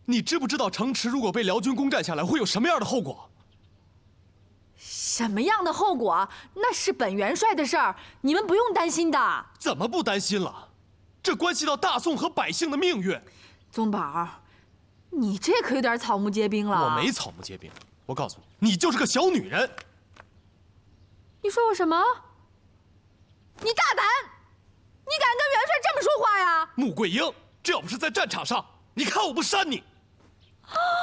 你知不知道城池如果被辽军攻占下来，会有什么样的后果？ 什么样的后果？那是本元帅的事儿，你们不用担心的。 怎么不担心了？这关系到大宋和百姓的命运。 宗宝，你这可有点草木皆兵了。 我没草木皆兵，我告诉你，你就是个小女人。 你说我什么？你大胆！你敢跟元帅这么说话呀？ 穆桂英，这要不是在战场上，你看我不扇你！